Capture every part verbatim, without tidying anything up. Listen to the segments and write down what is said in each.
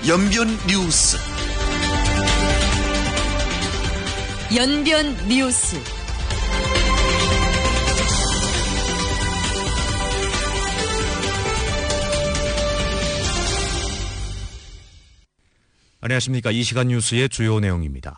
연변 뉴스. 연변 뉴스. 안녕하십니까. 이 시간 뉴스의 주요 내용입니다.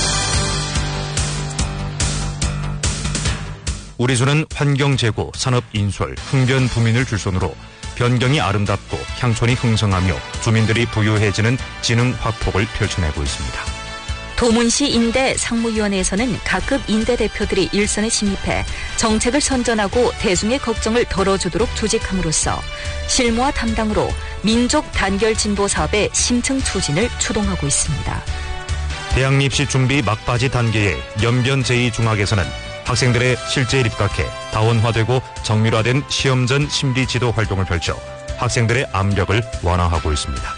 우리주는 환경재고, 산업인솔, 흥변부민을 줄손으로 변경이 아름답고 향촌이 흥성하며 주민들이 부유해지는 지능 확폭을 펼쳐내고 있습니다. 도문시 임대 상무위원회에서는 각급 임대 대표들이 일선에 침입해 정책을 선전하고 대중의 걱정을 덜어주도록 조직함으로써 실무와 담당으로 민족 단결 진보 사업의 심층 추진을 추동하고 있습니다. 대학 입시 준비 막바지 단계의 연변 제이 중학에서는 학생들의 실제 입각해 다원화되고 정밀화된 시험 전 심리 지도 활동을 펼쳐 학생들의 압력을 완화하고 있습니다.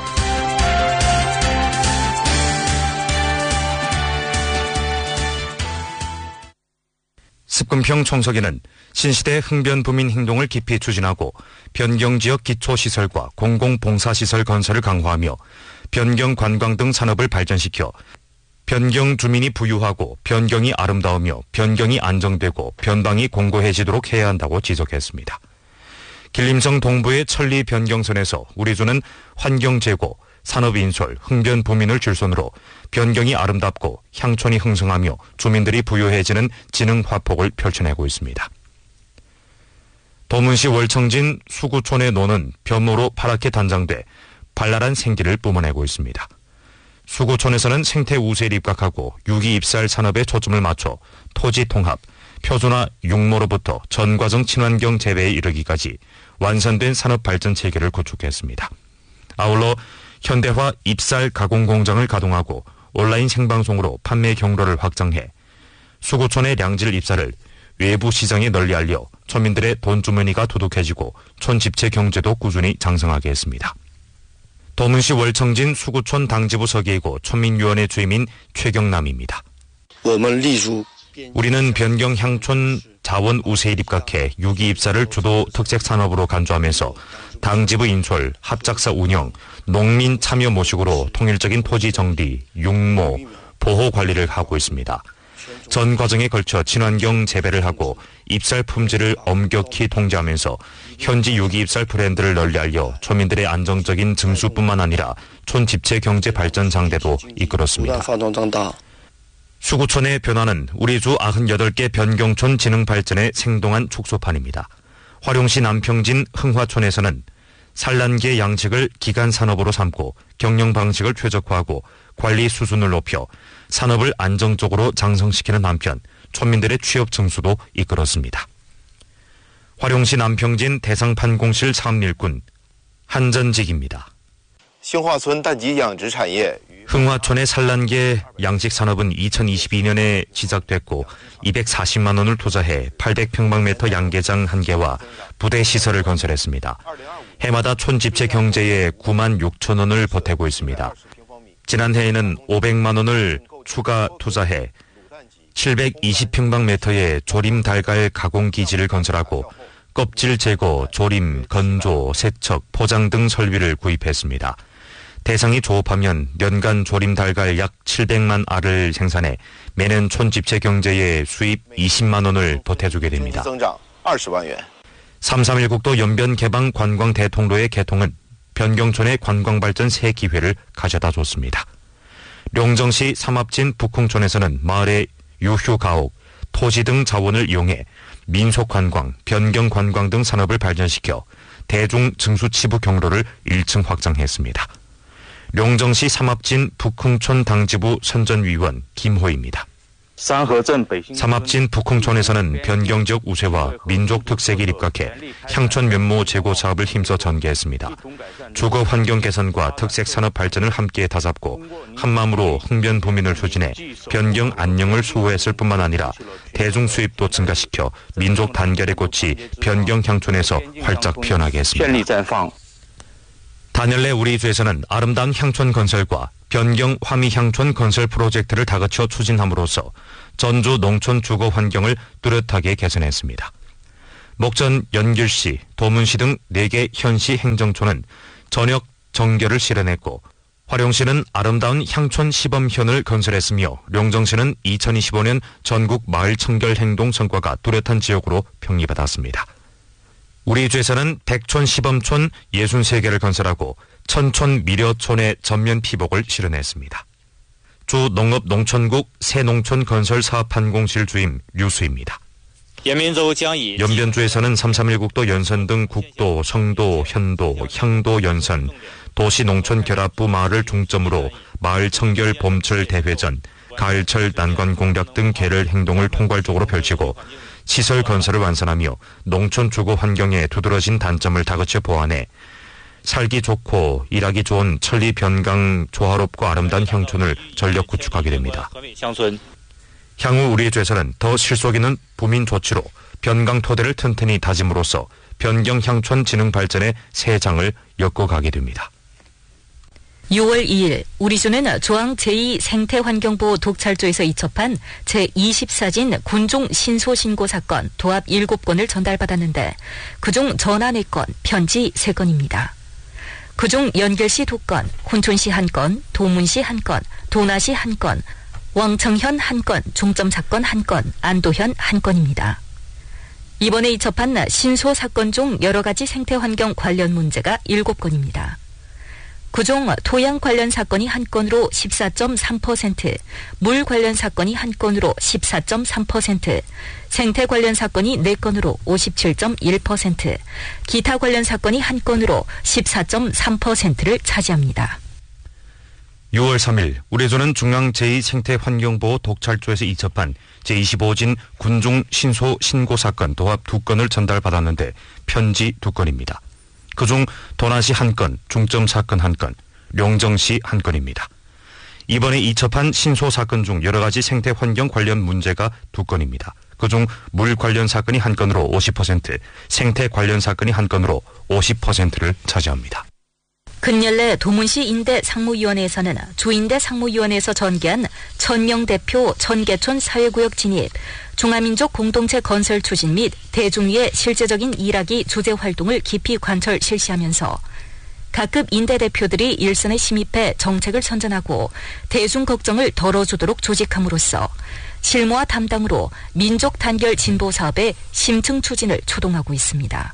습금평 청석에는 신시대 흥변부민 행동을 깊이 추진하고 변경지역 기초시설과 공공봉사시설 건설을 강화하며 변경관광 등 산업을 발전시켜 변경 주민이 부유하고 변경이 아름다우며 변경이 안정되고 변방이 공고해지도록 해야 한다고 지적했습니다. 길림성 동부의 천리 변경선에서 우리주는 환경재고, 산업인솔, 흥변부민을 줄손으로 변경이 아름답고 향촌이 흥성하며 주민들이 부유해지는 지능 화폭을 펼쳐내고 있습니다. 도문시 월청진 수구촌의 노는 벼모로 파랗게 단장돼 발랄한 생기를 뿜어내고 있습니다. 수구촌에서는 생태 우세를 입각하고 유기 입살 산업에 초점을 맞춰 토지 통합, 표준화 육모로부터 전과정 친환경 재배에 이르기까지 완성된 산업 발전 체계를 구축했습니다. 아울러 현대화 입살 가공 공장을 가동하고 온라인 생방송으로 판매 경로를 확장해 수구촌의 량질 입살을 외부 시장에 널리 알려村민들의 돈주머니가 두둑해지고 촌집체 경제도 꾸준히 장성하게 했습니다. 도문시 월청진 수구촌 당지부 서기이고 촌민위원회 주임인 최경남입니다. 우리는 변경 향촌 자원 우세에 입각해 유기 입살을 주도 특색 산업으로 간주하면서 당지부 인솔, 합작사 운영, 농민 참여 모식으로 통일적인 토지 정리, 육모, 보호 관리를 하고 있습니다. 전 과정에 걸쳐 친환경 재배를 하고 입살 품질을 엄격히 통제하면서 현지 유기 입살 브랜드를 널리 알려 촌민들의 안정적인 증수뿐만 아니라 촌 집체 경제 발전 장대도 이끌었습니다. 수구촌의 변화는 우리주 구십팔 개 변경촌 지능 발전의 생동한 촉소판입니다. 화룡시 남평진 흥화촌에서는 산란계 양식을 기간 산업으로 삼고 경영 방식을 최적화하고 관리 수준을 높여 산업을 안정적으로 장성시키는 한편 촌민들의 취업 증수도 이끌었습니다. 화룡시 남평진 대상판공실 사업일꾼 한전직입니다. 흥화촌의 산란계 양식 산업은 이천이십이 년에 시작됐고 이백사십만 원을 투자해 팔백 평방미터 양계장 한 개와 부대 시설을 건설했습니다. 해마다 촌집체 경제에 구만 육천 원을 보태고 있습니다. 지난해에는 오백만 원을 추가 투자해 칠백이십 평방미터의 조림 달걀 가공 기지를 건설하고 껍질 제거, 조림, 건조, 세척, 포장 등 설비를 구입했습니다. 대상이 조업하면 연간 조림 달걀 약 칠백만 알을 생산해 매년 촌집체 경제에 수입 이십만 원을 보태주게 됩니다. 삼삼일국도 연변 개방 관광 대통로의 개통은 변경촌의 관광발전 새 기회를 가져다 줬습니다. 룡정시 삼합진 북흥촌에서는 마을의 유휴 가옥, 토지 등 자원을 이용해 민속관광, 변경관광 등 산업을 발전시켜 대중 증수치부 경로를 일 층 확장했습니다. 룡정시 삼합진 북흥촌 당지부 선전위원 김호입니다. 삼합진 북흥촌에서는 변경지역 우세와 민족 특색에 입각해 향촌 면모 제고 사업을 힘써 전개했습니다. 주거 환경 개선과 특색 산업 발전을 함께 다잡고 한마음으로 흥변부민을 추진해 변경 안녕을 수호했을 뿐만 아니라 대중 수입도 증가시켜 민족 단결의 꽃이 변경 향촌에서 활짝 피어나게 했습니다. 단열내 우리주에서는 아름다운 향촌 건설과 변경 화미 향촌 건설 프로젝트를 다그쳐 추진함으로써 전주 농촌 주거 환경을 뚜렷하게 개선했습니다. 목전 연길시, 도문시 등 네 개 현시 행정촌은 전역 정결을 실현했고 화룡시는 아름다운 향촌 시범현을 건설했으며 룡정시는 이천이십오 년 전국 마을 청결 행동 성과가 뚜렷한 지역으로 평리받았습니다. 우리 주에서는 백촌 시범촌 육십삼 개를 건설하고 천촌 미려촌의 전면 피복을 실현했습니다. 주 농업농촌국 새농촌 건설 사업판공실 주임 류수입니다. 연변주에서는 삼삼일 국도 연선 등 국도, 성도, 현도, 향도 연선, 도시농촌 결합부 마을을 중점으로 마을 청결 봄철 대회전, 가을철 난관 공략 등 계를 행동을 통괄적으로 펼치고 시설 건설을 완성하며 농촌 주거 환경에 두드러진 단점을 다그쳐 보완해 살기 좋고 일하기 좋은 천리 변강 조화롭고 아름다운 향촌을 전력 구축하게 됩니다. 향후 우리의 죄에서는 더 실속 있는 부민 조치로 변강 토대를 튼튼히 다짐으로써 변경 향촌 진흥 발전의 새 장을 엮어가게 됩니다. 유월 이일 우리주는 조항 제이 생태환경보호 독찰조에서 이첩한 제이십사 진 군종 신소신고 사건 도합 일곱 건을 전달받았는데 그중 전화 네 건, 편지 세 건입니다. 그중 연결시 두 건, 혼촌시 한 건, 도문시 한 건, 도나시 한 건, 왕청현 한 건, 중점 사건 한 건, 안도현 한 건입니다. 이번에 이첩한 신소 사건 중 여러 가지 생태환경 관련 문제가 일곱 건입니다. 그중 토양 관련 사건이 한 건으로 십사 점 삼 퍼센트, 물 관련 사건이 한 건으로 십사 점 삼 퍼센트, 생태 관련 사건이 네 건으로 오십칠 점 일 퍼센트, 기타 관련 사건이 한 건으로 십사 점 삼 퍼센트를 차지합니다. 유월 삼일 우리조는 중앙 제이 생태환경보호 독찰조에서 이첩한 제이십오 진 군중 신소 신고 사건 도합 두 건을 전달받았는데 편지 두 건입니다. 그중 도나시 한 건, 중점 사건 한 건, 룡정시 한 건입니다. 이번에 이첩한 신소 사건 중 여러 가지 생태환경 관련 문제가 두 건입니다. 그중 물 관련 사건이 한 건으로 오십 퍼센트, 생태 관련 사건이 한 건으로 오십 퍼센트를 차지합니다. 근연래 도문시 임대 상무위원회에서는 주임대 상무위원회에서 전개한 천명 대표 천개촌 사회구역 진입, 중화민족 공동체 건설 추진 및 대중위의 실제적인 일하기 주제 활동을 깊이 관철 실시하면서 각급 임대 대표들이 일선에 심입해 정책을 선전하고 대중 걱정을 덜어주도록 조직함으로써 실무와 담당으로 민족 단결 진보 사업의 심층 추진을 초동하고 있습니다.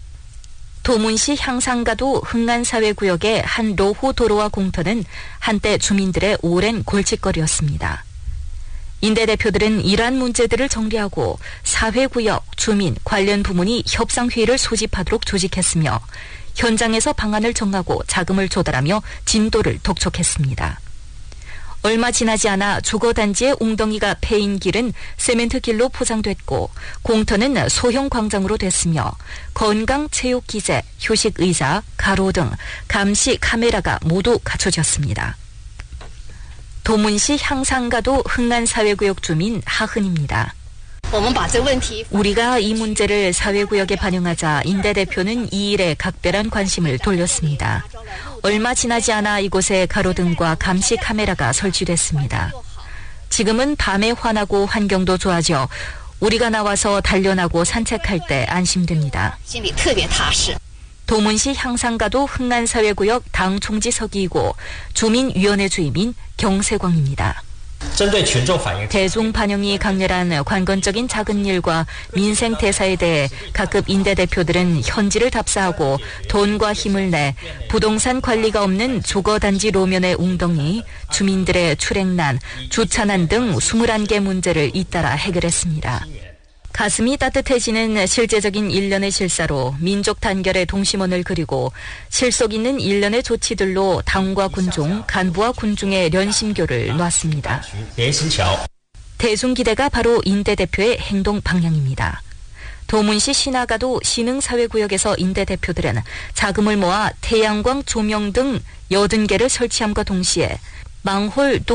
도문시 향상가도 흥안사회구역의 한 로호 도로와 공터는 한때 주민들의 오랜 골칫거리였습니다. 임대 대표들은 이러한 문제들을 정리하고 사회구역, 주민, 관련 부문이 협상회의를 소집하도록 조직했으며 현장에서 방안을 정하고 자금을 조달하며 진도를 독촉했습니다. 얼마 지나지 않아 주거단지의 웅덩이가 패인 길은 세멘트 길로 포장됐고 공터는 소형 광장으로 됐으며 건강 체육 기재, 휴식 의자, 가로 등 감시 카메라가 모두 갖춰졌습니다. 도문시 향상가도 흥안사회구역 주민 하흔입니다. 우리가 이 문제를 사회구역에 반영하자 임대 대표는 이 일에 각별한 관심을 돌렸습니다. 얼마 지나지 않아 이곳에 가로등과 감시 카메라가 설치됐습니다. 지금은 밤에 환하고 환경도 좋아져 우리가 나와서 단련하고 산책할 때 안심됩니다. 도문시 향상가도 흥안사회구역 당 총지서기이고 주민위원회 주임인 경세광입니다. 대중 반영이 강렬한 관건적인 작은 일과 민생 대사에 대해 각급 임대 대표들은 현지를 답사하고 돈과 힘을 내 부동산 관리가 없는 주거단지 로면의 웅덩이, 주민들의 출행난, 주차난 등 이십일 개 문제를 잇따라 해결했습니다. 가슴이 따뜻해지는 실제적인 일련의 실사로 민족 단결의 동심원을 그리고 실속 있는 일련의 조치들로 당과 군중, 간부와 군중의 련심교를 놨습니다. 대중 기대가 바로 임대 대표의 행동 방향입니다. 도문시 신화가도 신흥사회구역에서 임대 대표들은 자금을 모아 태양광 조명 등 팔십 개를 설치함과 동시에 망홀